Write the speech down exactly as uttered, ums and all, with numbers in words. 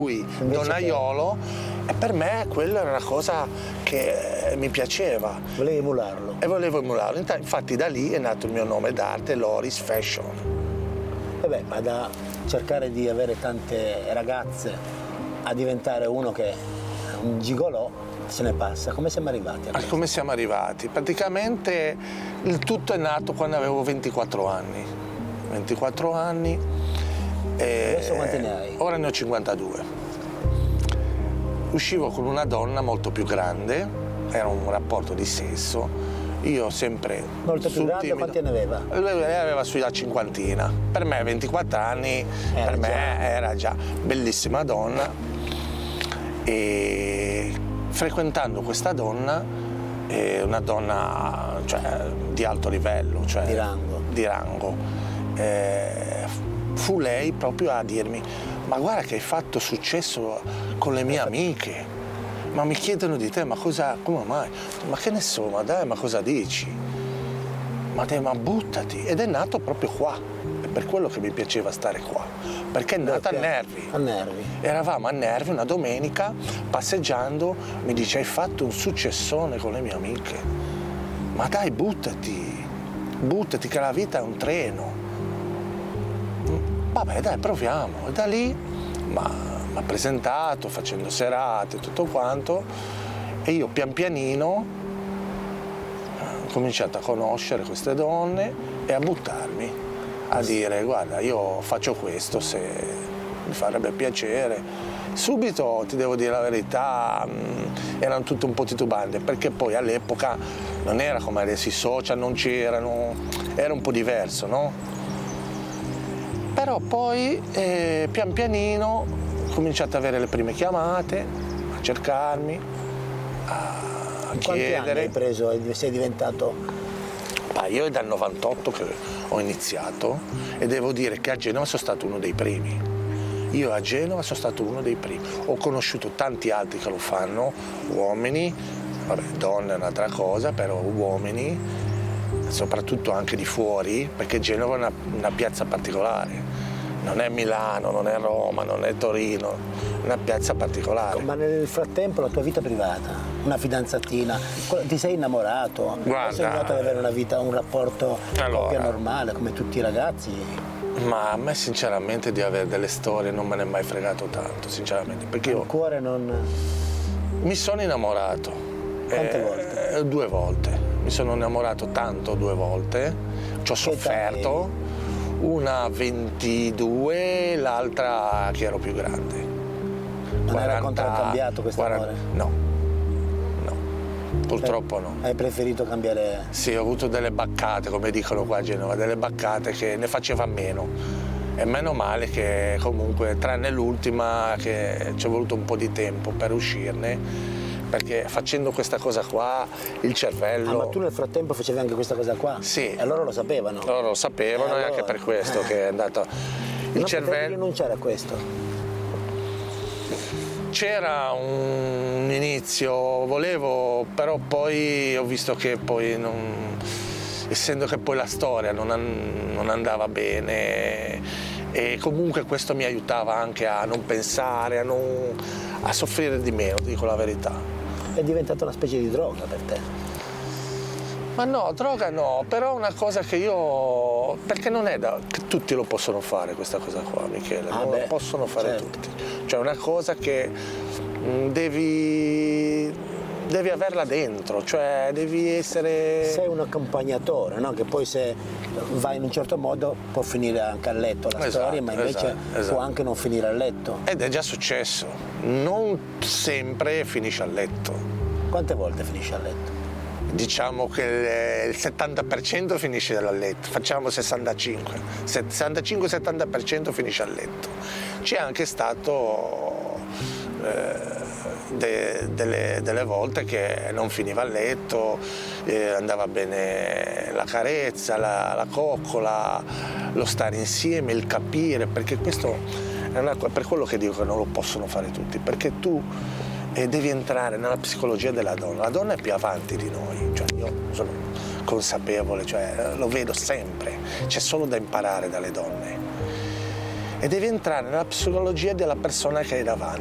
lui donnaiolo, e per me quella era una cosa che mi piaceva. Volevi emularlo? E volevo emularlo, infatti da lì è nato il mio nome d'arte, Loris Fashion. E beh, ma da cercare di avere tante ragazze a diventare uno che è un gigolò, se ne passa. Come siamo arrivati a questo? Come siamo arrivati? Praticamente il tutto è nato quando avevo ventiquattro anni. ventiquattro anni. E adesso quanti ne hai? Ora ne ho cinquantadue. Uscivo con una donna molto più grande, era un rapporto di sesso. Io sempre molto più grande, timido. Quanti ne aveva? Lei aveva sulla cinquantina. Per me ventiquattro anni, era per già. me era già bellissima donna. E frequentando questa donna, eh, una donna cioè, di alto livello, cioè, di rango, di rango eh, fu lei proprio a dirmi: ma guarda che hai fatto successo con le mie amiche, ma mi chiedono di te, ma cosa, come mai? Ma che ne so, ma dai, ma cosa dici? Ma dai, ma buttati. Ed è nato proprio qua, è per quello che mi piaceva stare qua, perché è nata a Nervi. A Nervi. Eravamo a Nervi una domenica, passeggiando, mi dice: hai fatto un successone con le mie amiche, ma dai, buttati, buttati che la vita è un treno. Vabbè, dai, proviamo. E da lì mi ha presentato, facendo serate, tutto quanto, e io pian pianino ho cominciato a conoscere queste donne e a buttarmi, a dire: guarda, io faccio questo, se mi farebbe piacere. Subito, ti devo dire la verità, mh, erano tutte un po' titubanti, perché poi all'epoca non era come adesso, i social non c'erano, era un po' diverso, no? Però poi eh, pian pianino ho cominciato ad avere le prime chiamate, a cercarmi, a Quanti chiedere. Quanti anni hai preso e sei diventato? Ah, io è dal novantotto che ho iniziato, e devo dire che a Genova sono stato uno dei primi. Io a Genova sono stato uno dei primi. Ho conosciuto tanti altri che lo fanno, uomini, vabbè, donne è un'altra cosa, però uomini, soprattutto anche di fuori, perché Genova è una, una piazza particolare. Non è Milano, non è Roma, non è Torino, è una piazza particolare. Ma nel frattempo la tua vita privata, una fidanzatina, ti sei innamorato? Guarda, sei arrivato ad avere una vita, un rapporto allora, coppia normale come tutti i ragazzi? Ma a me sinceramente di avere delle storie non me ne è mai fregato tanto, sinceramente, perché io il cuore non... mi sono innamorato. Quante eh, volte? Due volte. Mi sono innamorato tanto due volte, ci ho sofferto, una ventidue, l'altra che ero più grande. Non era contraccambiato questo amore? No, no, purtroppo no. Hai preferito cambiare? Sì, ho avuto delle baccate, come dicono qua a Genova, delle baccate che ne faceva meno. E meno male che comunque, tranne l'ultima, che ci è voluto un po' di tempo per uscirne, perché facendo questa cosa qua il cervello... Ah, ma tu nel frattempo facevi anche questa cosa qua? Sì. E loro lo sapevano? Loro lo sapevano, e allora... e anche per questo eh. che è andato... Il non cervello... potevi rinunciare a questo? C'era un inizio, volevo, però poi ho visto che poi non... essendo che poi la storia non, an... non andava bene, e comunque questo mi aiutava anche a non pensare, a, non... a soffrire di meno, dico la verità. È diventata una specie di droga per te? Ma no, droga no, però una cosa che io... perché non è da... che tutti lo possono fare questa cosa qua, Michele, ah non beh, lo possono fare certo. tutti. Cioè è una cosa che mh, devi... devi averla dentro, cioè devi essere... Sei un accompagnatore, no? Che poi se vai in un certo modo può finire anche a letto la esatto, storia, ma invece esatto, esatto. può anche non finire a letto. Ed è già successo, non sempre finisce a letto. Quante volte finisce a letto? Diciamo che il settanta per cento finisce a letto, facciamo sessantacinque, sessantacinque settanta per cento finisce a letto. C'è anche stato eh, de, delle, delle volte che non finiva a letto, eh, andava bene la carezza, la, la coccola, lo stare insieme, il capire, perché questo è una, per quello che dico che non lo possono fare tutti, perché tu e devi entrare nella psicologia della donna. La donna è più avanti di noi, cioè io sono consapevole, cioè lo vedo sempre, c'è solo da imparare dalle donne. e devi entrare nella psicologia della persona che hai davanti.